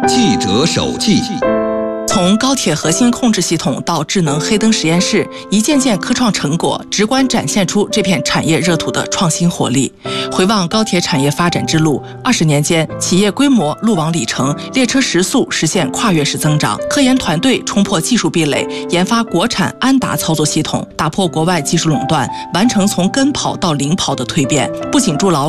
记者手记。 从高铁核心控制系统到智能黑灯实验室，一件件科创成果直观展现出这片产业热土的创新活力。回望高铁产业发展之路，20年间，企业规模、路网里程、列车时速实现跨越式增长，科研团队冲破技术壁垒，研发国产安达操作系统，打破国外技术垄断，完成从跟跑到领跑的蜕变，不仅筑牢